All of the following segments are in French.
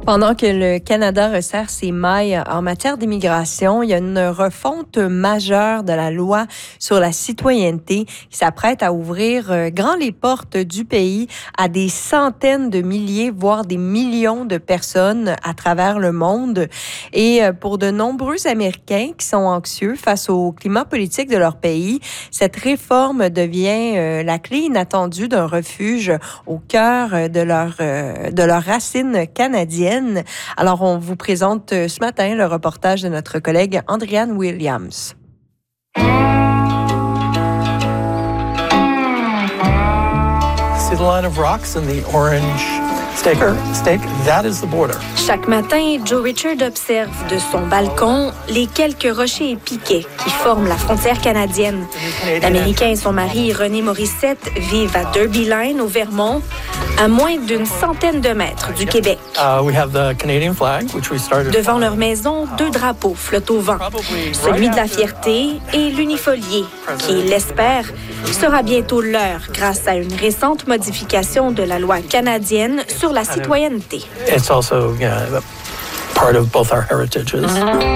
Pendant que le Canada resserre ses mailles en matière d'immigration, il y a une refonte majeure de la loi sur la citoyenneté qui s'apprête à ouvrir grand les portes du pays à des centaines de milliers, voire des millions de personnes à travers le monde. Et pour de nombreux Américains qui sont anxieux face au climat politique de leur pays, cette réforme devient la clé inattendue d'un refuge au cœur de leurs racines canadiennes. Alors, on vous présente ce matin le reportage de notre collègue Andréane Williams. See the line of rocks and the orange stake, that is the border. Chaque matin, Joe Richard observe de son balcon les quelques rochers et piquets qui forment la frontière canadienne. L'Américain et son mari, René Morissette, vivent à Derby Line, au Vermont, à moins d'une centaine de mètres du Québec. Devant leur maison, deux drapeaux flottent au vent. Celui de la fierté et l'unifolié, qui, il l'espère, sera bientôt leur grâce à une récente modification de la loi canadienne sur la citoyenneté. It's also, part of both our heritages.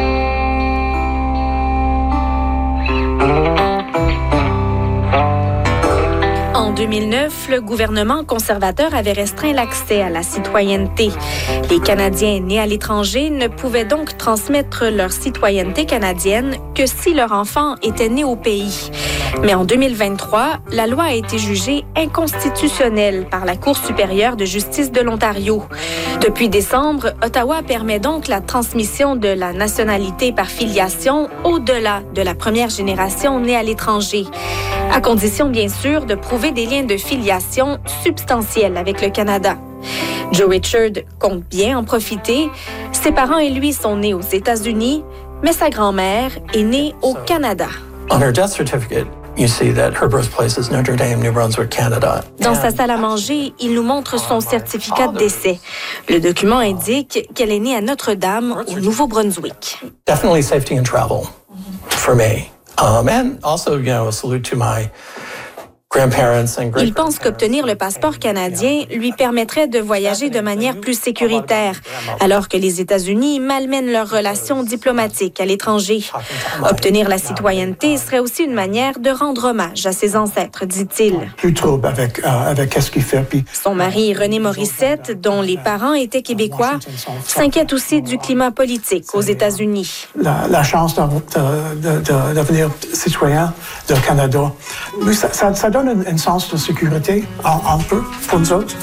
En 2009, le gouvernement conservateur avait restreint l'accès à la citoyenneté. Les Canadiens nés à l'étranger ne pouvaient donc transmettre leur citoyenneté canadienne que si leur enfant était né au pays. Mais en 2023, la loi a été jugée inconstitutionnelle par la Cour supérieure de justice de l'Ontario. Depuis décembre, Ottawa permet donc la transmission de la nationalité par filiation au-delà de la première génération née à l'étranger, à condition bien sûr de prouver des liens de filiation substantiels avec le Canada. Joe Richard compte bien en profiter. Ses parents et lui sont nés aux États-Unis, mais sa grand-mère est née au Canada. On her death certificate, you see that her birthplace is Notre Dame, New Brunswick, Canada. Dans sa salle à manger, il nous montre son certificat de décès. Le document indique qu'elle est née à Notre-Dame, au Nouveau-Brunswick. Definitely safety and travel for me. And also, a salute to my grandparents and Il pense qu'obtenir le passeport canadien lui permettrait de voyager de manière plus sécuritaire, alors que les États-Unis malmènent leurs relations diplomatiques à l'étranger. Obtenir la citoyenneté serait aussi une manière de rendre hommage à ses ancêtres, dit-il. Plus trouble avec ce qu'il fait. Puis son mari, René Morissette, dont les parents étaient québécois, s'inquiète aussi du climat politique aux États-Unis. La chance de devenir citoyen du Canada, oui, ça donne un sens de sécurité, un peu, pour nous autres.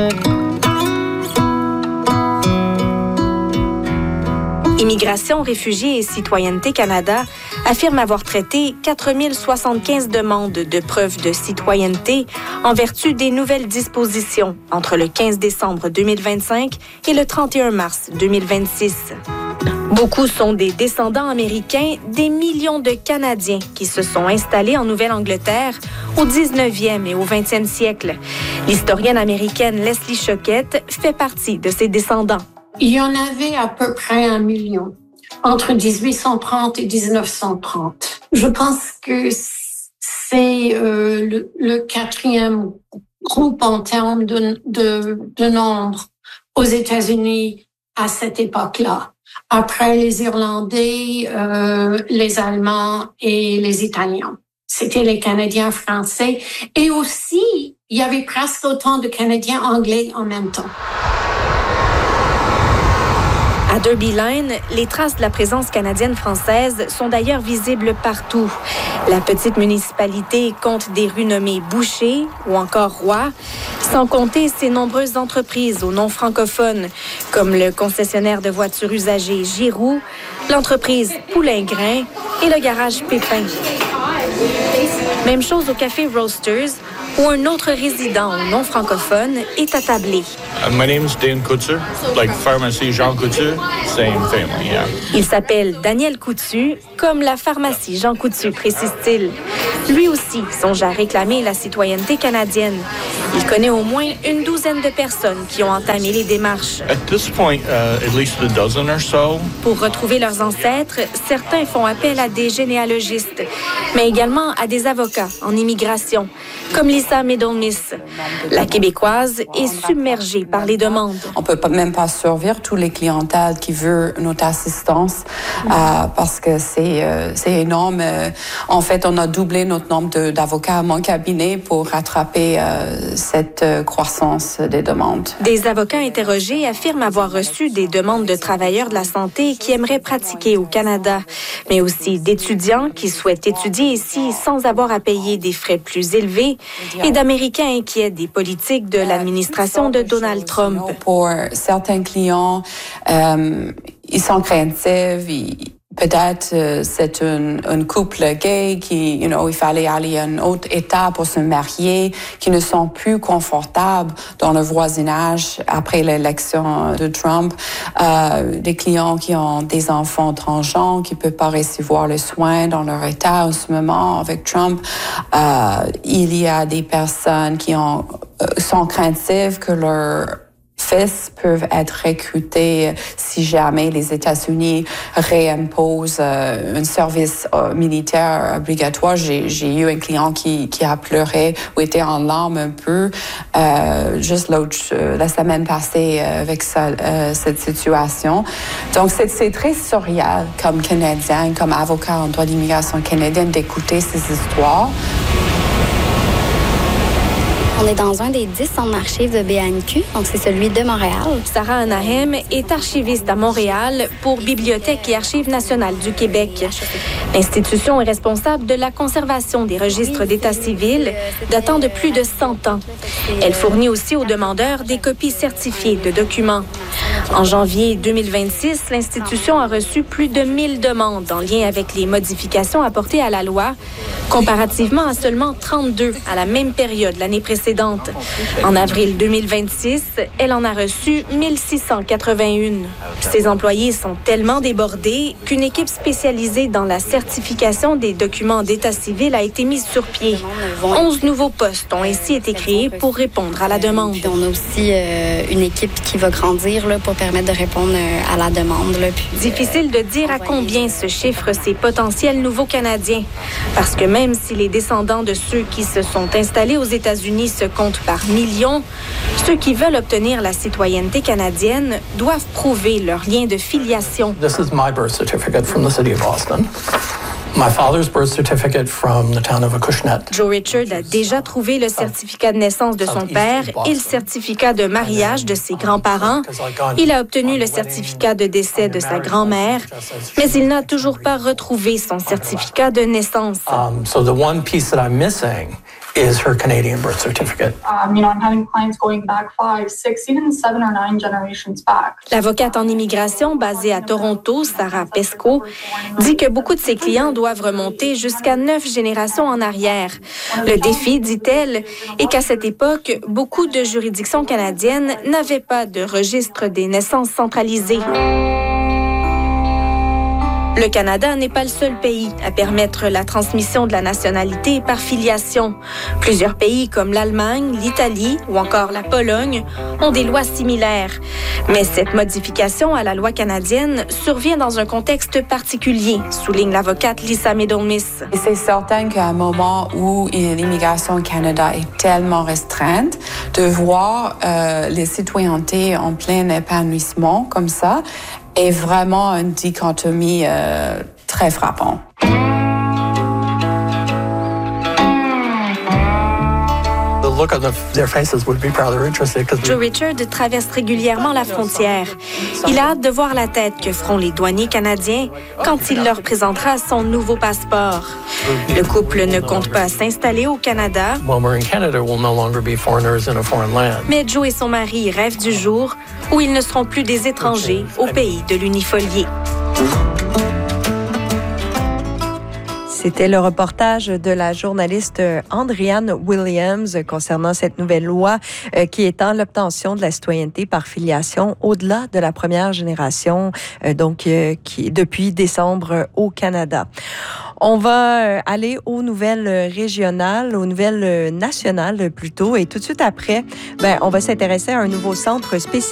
Immigration, réfugiés et Citoyenneté Canada affirme avoir traité 4075 demandes de preuves de citoyenneté en vertu des nouvelles dispositions entre le 15 décembre 2025 et le 31 mars 2026. Beaucoup sont des descendants américains des millions de Canadiens qui se sont installés en Nouvelle-Angleterre au 19e et au 20e siècle. L'historienne américaine Leslie Choquette fait partie de ces descendants. Il y en avait à peu près 1 million entre 1830 et 1930. Je pense que c'est le quatrième groupe en termes de nombre aux États-Unis à cette époque-là. Après les Irlandais, les Allemands et les Italiens. C'était les Canadiens français. Et aussi, il y avait presque autant de Canadiens anglais en même temps. À Derby Line, les traces de la présence canadienne-française sont d'ailleurs visibles partout. La petite municipalité compte des rues nommées Boucher ou encore Roy, sans compter ses nombreuses entreprises aux noms francophones, comme le concessionnaire de voitures usagées Giroux, l'entreprise Poulain-Grain et le garage Pépin. Même chose au café Roasters, où un autre résident au nom francophone est attablé. My name is Dan Couture, like pharmacie Jean Coutu, same family, yeah. Il s'appelle Daniel Coutu, comme la pharmacie Jean Coutu, précise-t-il. Lui aussi songe à réclamer la citoyenneté canadienne. Il connaît au moins une douzaine de personnes qui ont entamé les démarches. At this point, at least a dozen or so. Pour retrouver leurs ancêtres, certains font appel à des généalogistes, mais également à des avocats en immigration, comme Lisa Meadow-Smith. La Québécoise est submergée par les demandes. On peut même pas survivre tous les clientèles qui veulent notre assistance parce que c'est énorme. En fait, on a doublé notre nombre d'avocats à mon cabinet pour rattraper cette croissance des demandes. Des avocats interrogés affirment avoir reçu des demandes de travailleurs de la santé qui aimeraient pratiquer au Canada, mais aussi d'étudiants qui souhaitent étudier ici sans avoir à payer des frais plus élevés et d'Américains inquiets des politiques de l'administration de Donald Trump. Pour certains clients, ils sont craintifs. Peut-être c'est un couple gay qui, il fallait aller à un autre état pour se marier, qui ne sont plus confortables dans le voisinage après l'élection de Trump. Des clients qui ont des enfants transgenres, qui ne peuvent pas recevoir les soins dans leur état en ce moment avec Trump. Il y a des personnes qui sont craintives que leur fils peuvent être recrutés si jamais les États-Unis réimposent un service militaire obligatoire. J'ai eu un client qui a pleuré ou était en larmes un peu juste la semaine passée avec cette situation. Donc, c'est très surréal comme Canadien, comme avocat en droit d'immigration canadienne d'écouter ces histoires. On est dans un des 10 centres d'archives de BANQ, donc c'est celui de Montréal. Sarah Anahem est archiviste à Montréal pour Bibliothèque et Archives nationales du Québec. L'institution est responsable de la conservation des registres d'état civil datant de plus de 100 ans. Elle fournit aussi aux demandeurs des copies certifiées de documents. En janvier 2026, l'institution a reçu plus de 1000 demandes en lien avec les modifications apportées à la loi, comparativement à seulement 32 à la même période l'année précédente. En avril 2026, elle en a reçu 1681. Ses employés sont tellement débordés qu'une équipe spécialisée dans la certification des documents d'état civil a été mise sur pied. 11 nouveaux postes ont ainsi été créés pour répondre à la demande. On a aussi une équipe qui va grandir pour permettre de répondre à la demande. Difficile de dire à combien se chiffrent ces potentiels nouveaux Canadiens, parce que même si les descendants de ceux qui se sont installés aux États-Unis se comptent par millions, ceux qui veulent obtenir la citoyenneté canadienne doivent prouver leur lien de filiation. This is my birth certificate from the city of Boston. My father's birth certificate from the town of Acushnet. Joe Richard a déjà trouvé le certificat de naissance de son père et le certificat de mariage de ses grands-parents. Il a obtenu le certificat de décès de sa grand-mère, mais il n'a toujours pas retrouvé son certificat de naissance. So the one piece that I'm missing is her Canadian birth certificate. I'm having clients going back 5, 6, even 7 or 9 generations back. L'avocate en immigration basée à Toronto, Sarah Pesco, dit que beaucoup de ses clients doivent remonter jusqu'à 9 générations en arrière. Le défi, dit-elle, est qu'à cette époque, beaucoup de juridictions canadiennes n'avaient pas de registre des naissances centralisé. Le Canada n'est pas le seul pays à permettre la transmission de la nationalité par filiation. Plusieurs pays comme l'Allemagne, l'Italie ou encore la Pologne ont des lois similaires. Mais cette modification à la loi canadienne survient dans un contexte particulier, souligne l'avocate Lisa Meadow-Smith. C'est certain qu'à un moment où l'immigration au Canada est tellement restreinte, de voir les citoyennetés en plein épanouissement comme ça, est vraiment une dichotomie très frappante. Joe Richard traverse régulièrement la frontière. Il a hâte de voir la tête que feront les douaniers canadiens quand il leur présentera son nouveau passeport. Le couple ne compte pas s'installer au Canada. Mais Joe et son mari rêvent du jour où ils ne seront plus des étrangers au pays de l'unifolié. C'était le reportage de la journaliste Andriane Williams concernant cette nouvelle loi qui étend l'obtention de la citoyenneté par filiation au-delà de la première génération, qui depuis décembre au Canada. On va aller aux nouvelles régionales, aux nouvelles nationales plutôt. Et tout de suite après, on va s'intéresser à un nouveau centre spécialisé